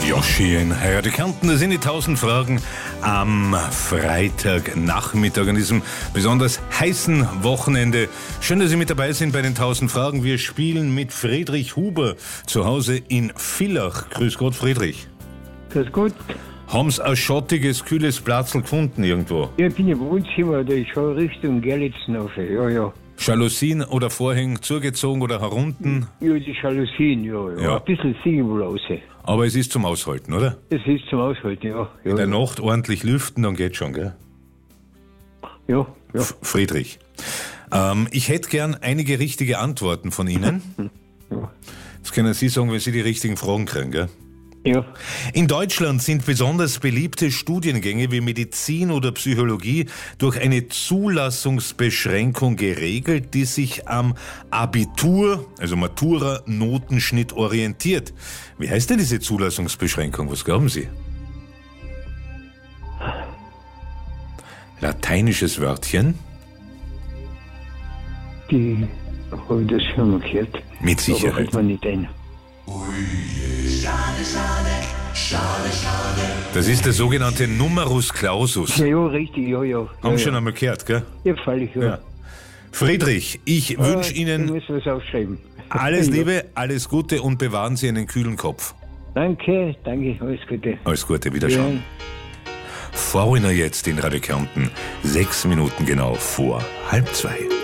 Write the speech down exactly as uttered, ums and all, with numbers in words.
Yoshi in Radio Kärnten, das sind die tausend Fragen am Freitagnachmittag an diesem besonders heißen Wochenende. Schön, dass Sie mit dabei sind bei den tausend Fragen. Wir spielen mit Friedrich Huber zu Hause in Villach. Grüß Gott, Friedrich. Grüß Gott. Haben Sie ein schattiges, kühles Platzl gefunden irgendwo? Ja, ich bin im Wohnzimmer, da ist schon Richtung Gerlitzen auf. Ja, ja. Jalousien oder Vorhänge zugezogen oder herunten? Ja, die Jalousien, ja, ja. Ja. Ein bisschen singen wohl raus. Aber es ist zum Aushalten, oder? Es ist zum Aushalten, ja. Ja, In der ja. Nacht ordentlich lüften, dann geht schon, gell? ja, ja. F- Friedrich, ähm, ich hätte gern einige richtige Antworten von Ihnen. Ja. Das können Sie sagen, wenn Sie die richtigen Fragen kriegen, gell? Ja. In Deutschland sind besonders beliebte Studiengänge wie Medizin oder Psychologie durch eine Zulassungsbeschränkung geregelt, die sich am Abitur, also Matura-Notenschnitt orientiert. Wie heißt denn diese Zulassungsbeschränkung? Was glauben Sie? Lateinisches Wörtchen? Die habe ich das schon mal gehört. Mit Aber Sicherheit. fällt mir nicht ein. Das ist der sogenannte Numerus Clausus. Ja, ja, richtig, ja, ja. Haben ja, Sie schon ja. einmal gehört, gell? Ja, freilich, ja. Ja. Friedrich, ich wünsche Ich Ihnen muss was aufschreiben. alles Ja. Liebe, alles Gute und bewahren Sie einen kühlen Kopf. Danke, danke, alles Gute. Alles Gute, Wiederschauen. Ja. Foreigner jetzt in Radio Kärnten, sechs Minuten genau vor halb zwei.